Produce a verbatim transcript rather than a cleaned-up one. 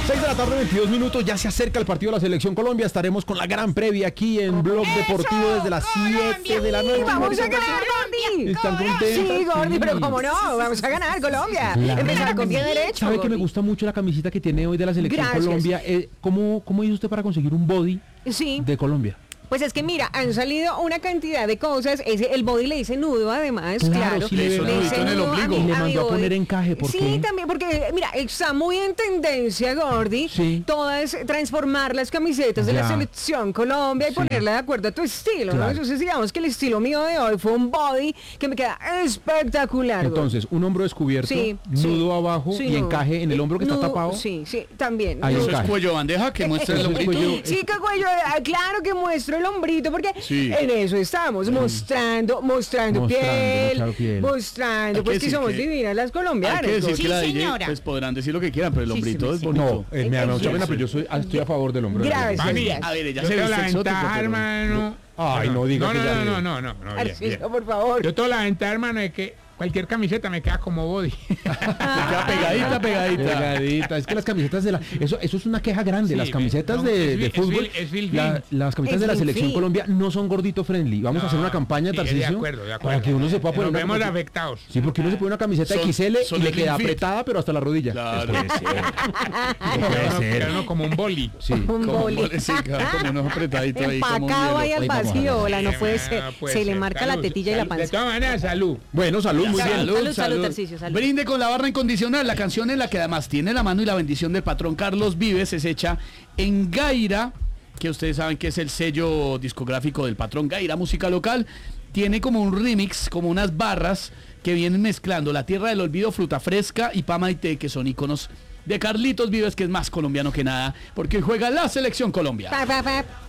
seis de la tarde, veintidós minutos, ya se acerca el partido de la Selección Colombia. Estaremos con la gran previa aquí en Blog Deportivo desde las siete de la noche. ¡Vamos a ganar, Gordi! ¿Están contentos? Sí, Gordi, pero cómo no, vamos a ganar, Colombia. Claro. Empezar con pie derecho. ¿Sabe que me Gordi? gusta mucho la camiseta que tiene hoy de la Selección Gracias. Colombia? Eh, ¿cómo, ¿Cómo hizo usted para conseguir un body Sí. de Colombia? Pues es que mira, han salido una cantidad de cosas. Ese, el body le dice nudo, además, Claro, claro. sí le veo. le Nudito dice en el nudo a ombligo. mi- Y le a mi mandó a body. poner encaje, ¿por Sí, qué? también, porque mira, está muy en tendencia, Gordi. Sí. Todas transformar las camisetas de Ya. la Selección Colombia y Sí. ponerla de acuerdo a tu estilo, Claro. ¿no? Entonces, digamos que el estilo mío de hoy fue un body que me queda espectacular. Gordi. Entonces, un hombro descubierto, Sí, nudo sí. abajo Sí, y nudo. encaje en el hombro que está Nudo, tapado. Sí, sí, también. Ahí nudo. Eso es encaje. cuello bandeja que muestra el Eso es hombrito. cuello- Sí, que cuello, ah, claro que muestro el hombrito porque Sí. en eso estamos, mostrando, mostrando, Mostrando, piel, mostrando piel. mostrando, Hay pues que que decir somos que- divinas las colombianas. Hay que decir Gordi. que la Sí, D J, señora. pues podrán decir lo que quieran, pero el Sí, sí, hombrito sí, es sí. bonito. No, eh, me da mucha pena, pero yo soy, ah, estoy a favor del hombre. Gracias. Mami, Gracias. A ver, ella yo se tengo ve la exótico, ventaja, pero- hermano. Ay, no diga no, que no, ya no, le- no, no, no, no, bien, Arciso, bien. por favor. Yo tengo la ventaja, hermano, de que cualquier camiseta me queda como body. Se queda pegadita, pegadita. Pegadita. Es que las camisetas de la... Eso, eso es una queja grande. Sí, las camisetas no, de, es de fil- es fútbol, fil- es fil- la- las camisetas Es de la fil- Selección fil. Colombia no son gordito friendly. Vamos a hacer una campaña, Sí, Tarcisio, de acuerdo, de acuerdo. para que uno se pueda poner Nos una vemos camiseta- afectados. Sí, porque uno se pone una camiseta Son- X L son y le slim queda fit. apretada, pero hasta la rodilla. Claro. Puede ser. Queda uno- queda uno como un boli. Sí. Un Como boli. mole, sí, queda como unos apretaditos ahí. como un Empacado ahí hielo. al Ahí vamos a vacío, ver. la no puede ser. Ah, puede Se le ser. marca la Salud, tetilla y la salud. De panza. todas maneras, salud. Bueno, salud, muy bien. Salud, salud, salud, Tarcisio, salud. Brinde con la barra incondicional, la canción en la que además tiene la mano y la bendición del patrón Carlos Vives, es hecha en Gaira, que ustedes saben que es el sello discográfico del patrón Gaira, música local. Tiene como un remix, como unas barras que vienen mezclando La Tierra del Olvido, Fruta Fresca y Pamaité, que son íconos de Carlitos Vives, que es más colombiano que nada, porque hoy juega la Selección Colombia. Pa, pa, pa.